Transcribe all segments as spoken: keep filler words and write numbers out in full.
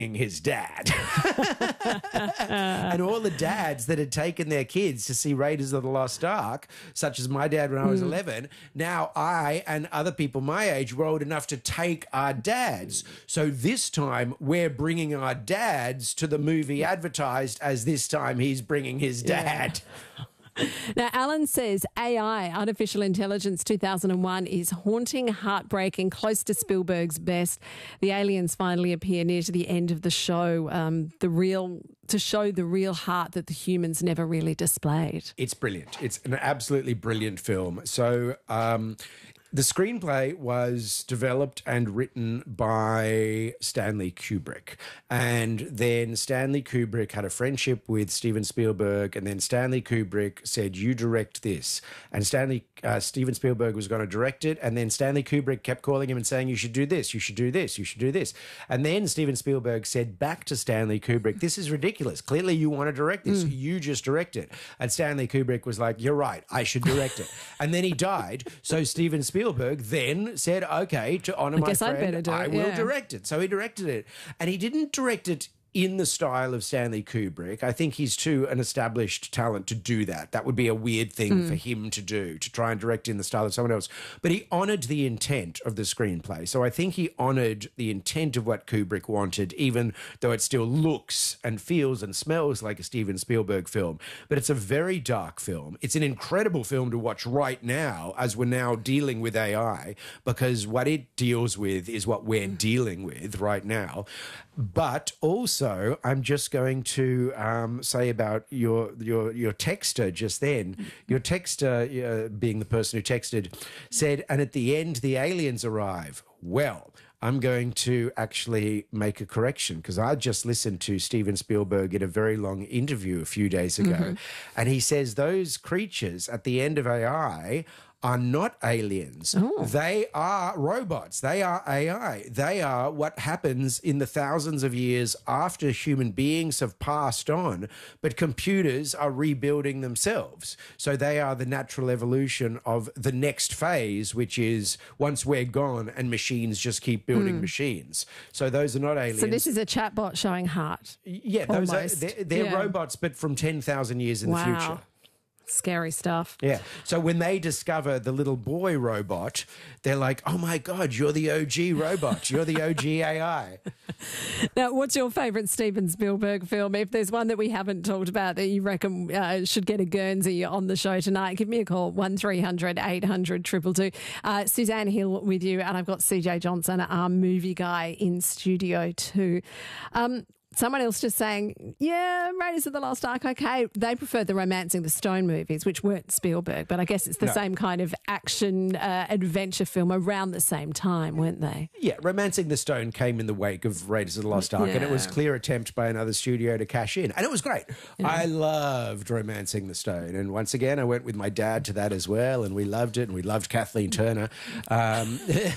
his dad. And all the dads that had taken their kids to see Raiders of the Lost Ark, such as my dad when I was mm. eleven, now I and other people my age were old enough to take our dads. So this time we're bringing our dads to the movie advertised as this time he's bringing his dad. Yeah. Now, Alan says A I, artificial intelligence two thousand one, is haunting, heartbreaking, close to Spielberg's best. The aliens finally appear near to the end of the show, um, the real to show the real heart that the humans never really displayed. It's brilliant. It's an absolutely brilliant film. So um, the screenplay was developed and written by Stanley Kubrick. And then Stanley Kubrick had a friendship with Steven Spielberg, and then Stanley Kubrick said, you direct this. And Stanley uh, Steven Spielberg was going to direct it, and then Stanley Kubrick kept calling him and saying, you should do this, you should do this, you should do this. And then Steven Spielberg said back to Stanley Kubrick, this is ridiculous. Clearly you want to direct this. Mm. You just direct it. And Stanley Kubrick was like, you're right, I should direct it. And then he died. So Steven Spielberg then said, okay, to honour my guess I'd friend, better do I it, will yeah. direct it. So he directed it. And he didn't direct it in the style of Stanley Kubrick. I think he's too an established talent to do that. That would be a weird thing mm. for him to do, to try and direct in the style of someone else. But he honoured the intent of the screenplay. So I think he honoured the intent of what Kubrick wanted, even though it still looks and feels and smells like a Steven Spielberg film. But it's a very dark film. It's an incredible film to watch right now, as we're now dealing with A I, because what it deals with is what we're dealing with right now. But also, I'm just going to um, say about your your your texter just then. Your texter, uh, being the person who texted, said, and at the end, the aliens arrive. Well, I'm going to actually make a correction, because I just listened to Steven Spielberg in a very long interview a few days ago, mm-hmm. and he says those creatures at the end of A I are not aliens. Oh. They are robots. They are A I. They are what happens in the thousands of years after human beings have passed on, but computers are rebuilding themselves. So they are the natural evolution of the next phase, which is once we're gone and machines just keep building mm. machines. So those are not aliens. So this is a chatbot showing heart. Yeah, those Almost. are, they're, they're yeah. robots, but from ten thousand years in wow. the future. Scary stuff. Yeah. So when they discover the little boy robot, they're like, oh, my God, you're the O G robot. You're the O G A I. Now, what's your favourite Steven Spielberg film? If there's one that we haven't talked about that you reckon uh, should get a Guernsey on the show tonight, give me a call, one three hundred eight hundred two two two. Uh, Suzanne Hill with you, and I've got C J Johnson, our movie guy, in studio too. Um, Someone else just saying, yeah, Raiders of the Lost Ark, okay. They preferred the Romancing the Stone movies, which weren't Spielberg, but I guess it's the no. same kind of action uh, adventure film around the same time, weren't they? Yeah, Romancing the Stone came in the wake of Raiders of the Lost Ark, yeah. and it was a clear attempt by another studio to cash in. And it was great. Yeah. I loved Romancing the Stone. And once again, I went with my dad to that as well, and we loved it, and we loved Kathleen Turner. Um,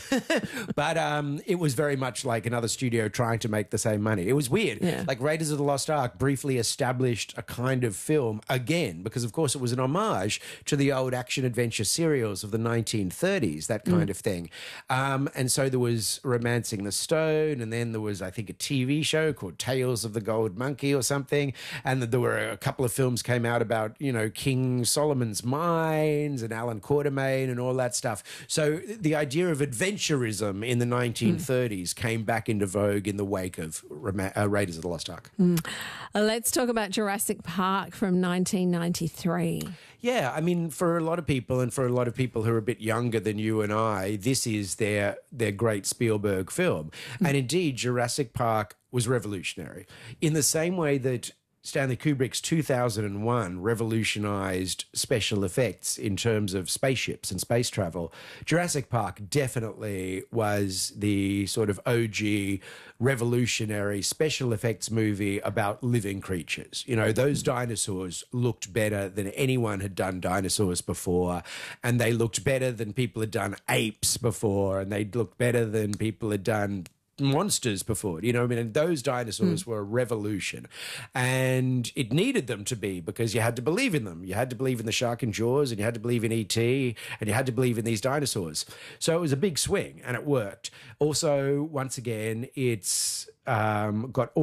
but um, it was very much like another studio trying to make the same money. It was weird. Yeah. Like Raiders of the Lost Ark briefly established a kind of film again, because of course it was an homage to the old action-adventure serials of the nineteen thirties, that kind mm. of thing. Um, and so there was Romancing the Stone, and then there was, I think, a T V show called Tales of the Gold Monkey or something, and there were a couple of films came out about, you know, King Solomon's Mines and Alan Quatermain and all that stuff. So the idea of adventurism in the nineteen thirties mm. came back into vogue in the wake of Rom- uh, Raiders of the Lost Ark. Mm. Uh, let's talk about Jurassic Park from nineteen ninety-three. Yeah, I mean, for a lot of people, and for a lot of people who are a bit younger than you and I, this is their their great Spielberg film. Mm. And indeed, Jurassic Park was revolutionary in the same way that Stanley Kubrick's two thousand one revolutionized special effects in terms of spaceships and space travel. Jurassic Park definitely was the sort of O G revolutionary special effects movie about living creatures. You know, those dinosaurs looked better than anyone had done dinosaurs before, and they looked better than people had done apes before, and they looked better than people had done monsters before, you know, I mean, and those dinosaurs mm. were a revolution, and it needed them to be, because you had to believe in them. You had to believe in the shark in Jaws, and you had to believe in E T, and you had to believe in these dinosaurs. So it was a big swing, and it worked. Also, once again, it's um, got